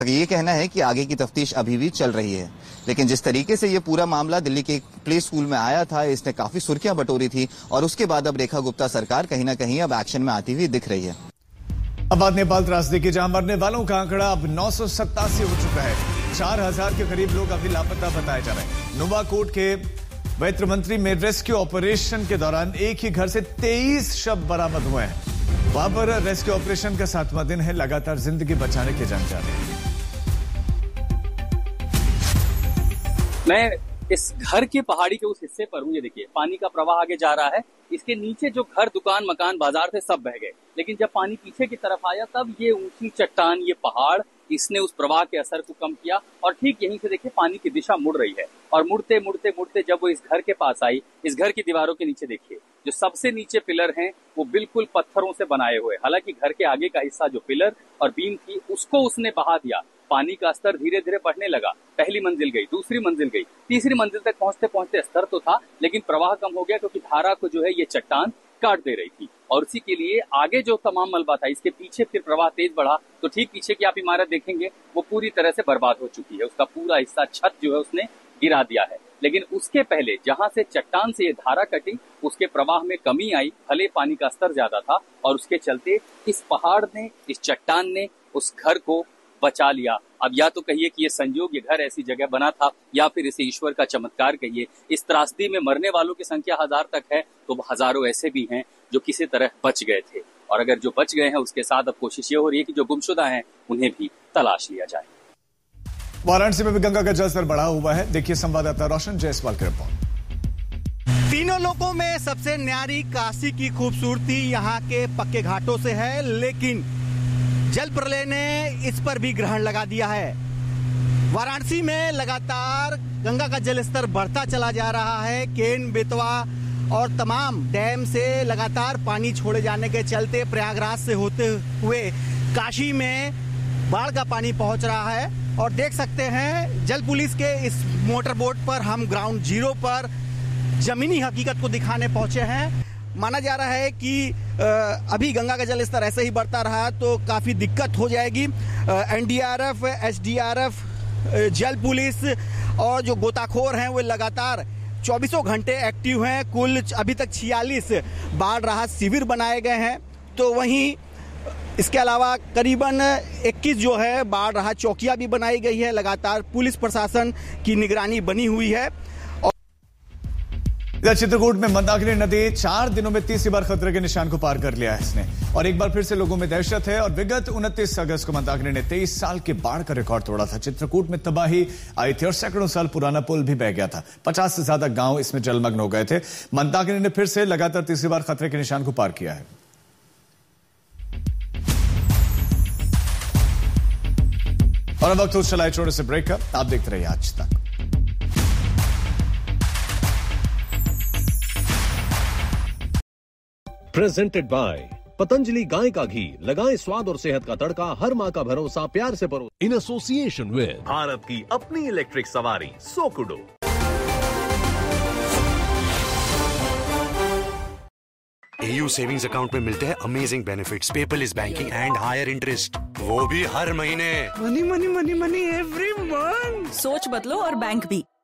ये कहना है कि आगे की तफ्तीश अभी भी चल रही है, लेकिन जिस तरीके से ये पूरा मामला दिल्ली के एक प्ले स्कूल में आया था, इसने काफी सुर्खियां बटोरी थी और उसके बाद अब रेखा गुप्ता सरकार कहीं ना कहीं अब एक्शन में आती हुई दिख रही है। अब बात नेपाल त्रासदी की, जहां मरने वालों का आंकड़ा अब 987 हो चुका है। 4000 के करीब लोग अभी लापता बताए जा रहे हैं। नुवाकोट के वित्त मंत्री में रेस्क्यू ऑपरेशन के दौरान एक ही घर से 23 शव बरामद हुए हैं। वहां पर रेस्क्यू ऑपरेशन का 7वां दिन है, लगातार जिंदगी बचाने की जंग जारी है। मैं इस घर के पहाड़ी के उस हिस्से पर हूँ। ये देखिए, पानी का प्रवाह आगे जा रहा है। इसके नीचे जो घर, दुकान, मकान, बाजार थे, सब बह गए। लेकिन जब पानी पीछे की तरफ आया, तब ये ऊंची चट्टान, ये पहाड़, इसने उस प्रवाह के असर को कम किया और ठीक यहीं से देखिए पानी की दिशा मुड़ रही है। और मुड़ते मुड़ते मुड़ते जब वो इस घर के पास आई, इस घर की दीवारों के नीचे देखिए, जो सबसे नीचे पिलर हैं वो बिल्कुल पत्थरों से बनाए हुए। हालांकि घर के आगे का हिस्सा जो पिलर और बीम थी, उसको उसने बहा दिया। पानी का स्तर धीरे धीरे बढ़ने लगा। पहली मंजिल गई, दूसरी मंजिल गई, तीसरी मंजिल तक पहुंचते पहुंचते स्तर तो था, लेकिन प्रवाह कम हो गया क्योंकि धारा को जो है ये चट्टान काट दे रही थी। और उसी के लिए आगे जो तमाम मलबा था, इसके पीछे फिर प्रवाह तेज बढ़ा तो ठीक पीछे की आप इमारत देखेंगे वो पूरी तरह से बर्बाद हो चुकी है। उसका पूरा हिस्सा, छत जो है उसने गिरा दिया है। लेकिन उसके पहले जहां से चट्टान से ये धारा कटी, उसके प्रवाह में कमी आई। भले पानी का स्तर ज्यादा था और उसके चलते इस पहाड़ ने, इस चट्टान ने उस घर को बचा लिया। अब या तो कहिए कि ये संयोग, ये घर ऐसी जगह बना था, या फिर इसे ईश्वर का चमत्कार कहिए। इस त्रासदी में मरने वालों की संख्या 1000 तक है, तो हजारों ऐसे भी हैं जो किसी तरह बच गए थे। और अगर जो बच गए हैं उसके साथ अब कोशिश ये हो रही है कि जो गुमशुदा हैं उन्हें भी तलाश लिया जाए। वाराणसी में भी गंगा का जलस्तर बढ़ा हुआ है। देखिए संवाददाता रोशन जायसवाल की रिपोर्ट। तीनों लोकों में सबसे न्यारी काशी की खूबसूरती यहाँ के पक्के घाटों से है, लेकिन जल प्रलय ने इस पर भी ग्रहण लगा दिया है। वाराणसी में लगातार गंगा का जलस्तर बढ़ता चला जा रहा है। केन, बेतवा और तमाम डैम से लगातार पानी छोड़े जाने के चलते प्रयागराज से होते हुए काशी में बाढ़ का पानी पहुंच रहा है। और देख सकते हैं जल पुलिस के इस मोटर बोट पर हम ग्राउंड जीरो पर जमीनी हकीकत को दिखाने पहुंचे हैं। माना जा रहा है कि अभी गंगा का जल स्तर ऐसे ही बढ़ता रहा तो काफी दिक्कत हो जाएगी। एनडीआरएफ, एसडीआरएफ, जल पुलिस और जो गोताखोर हैं वो लगातार 24 घंटे एक्टिव हैं। कुल अभी तक 46 बाढ़ राहत शिविर बनाए गए हैं। तो वहीं इसके अलावा करीबन 21 जो है बाढ़ राहत चौकियां भी बनाई गई है। लगातार पुलिस प्रशासन की निगरानी बनी हुई है। इधर चित्रकूट में मंदाकिनी नदी 4 दिनों में तीसरी बार खतरे के निशान को पार कर लिया है इसने, और एक बार फिर से लोगों में दहशत है। और विगत 29 अगस्त को मंदाकिनी ने 23 साल के बाढ़ का रिकॉर्ड तोड़ा था। चित्रकूट में तबाही आई थी और सैकड़ों साल पुराना पुल भी बह गया था। 50 से ज्यादा गांव इसमें जलमग्न हो गए थे। मंदाकिनी ने फिर से लगातार तीसरी बार खतरे के निशान को पार किया है। और अब वक्त हो चला है छोटे से ब्रेक का। आप देखते रहिए आज तक। प्रेजेंटेड बाय पतंजलि गाय का घी, लगाएं स्वाद और सेहत का तड़का, हर मां का भरोसा, प्यार से परो। इन एसोसिएशन विद भारत की अपनी इलेक्ट्रिक सवारी सोकुडो। AU सेविंग्स अकाउंट में मिलते हैं amazing benefits, paperless banking and higher interest, वो भी हर महीने। Money money money money every month. सोच बदलो और बैंक भी।